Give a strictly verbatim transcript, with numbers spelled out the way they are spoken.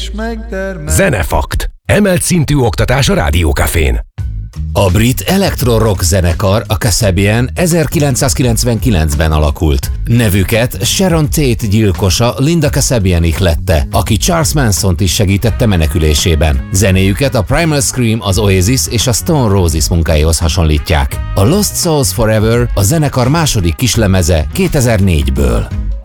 is megtermel. Zenefakt. Emelt szintű oktatás a Rádiókafén. A brit electro-rock zenekar, a Kasabian ezerkilencszázkilencvenkilencben alakult. Nevüket Sharon Tate gyilkosa Linda Kasabian ihlette, aki Charles Mansont is segítette menekülésében. Zenéjüket a Primal Scream, az Oasis és a Stone Roses munkáihoz hasonlítják. A Lost Souls Forever a zenekar második kislemeze kétezer-négyből.